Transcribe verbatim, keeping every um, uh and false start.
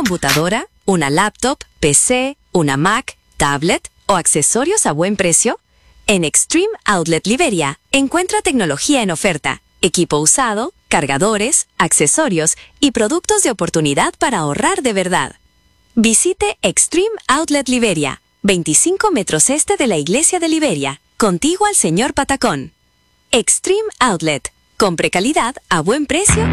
computadora, una laptop, P C, una Mac, tablet o accesorios a buen precio? En Extreme Outlet Liberia encuentra tecnología en oferta, equipo usado, cargadores, accesorios y productos de oportunidad para ahorrar de verdad. Visite Extreme Outlet Liberia, veinticinco metros este de la Iglesia de Liberia, contiguo al Señor Patacón. Extreme Outlet. Compre calidad a buen precio